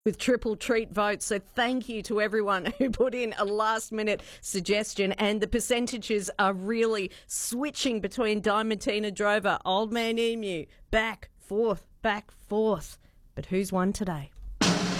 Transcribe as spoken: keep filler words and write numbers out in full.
with triple treat votes. So thank you to everyone who put in a last minute suggestion, and the percentages are really switching between Diamantina Drover, Old Man Emu, back, forth, back, forth. But who's won today?